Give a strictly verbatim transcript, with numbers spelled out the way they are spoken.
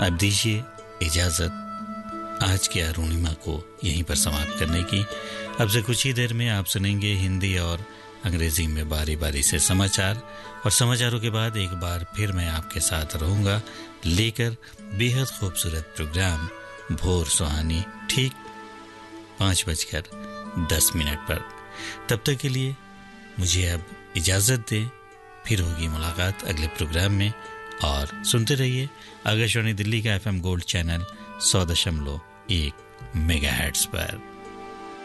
अब दीजिए इजाज़त आज की अरुणिमा को यहीं पर समाप्त करने की। अब से कुछ ही देर में आप सुनेंगे हिंदी और अंग्रेजी में बारी बारी से समाचार, और समाचारों के बाद एक बार फिर मैं आपके साथ रहूँगा लेकर बेहद खूबसूरत प्रोग्राम भोर सुहानी, ठीक पाँच बजकर दस मिनट पर। तब तक के लिए मुझे अब इजाज़त दें, फिर होगी मुलाकात अगले प्रोग्राम में। और सुनते रहिए आकाशवाणी दिल्ली का एफएम गोल्ड चैनल सौ दशमलव एक मेगाहर्ट्ज़ पर।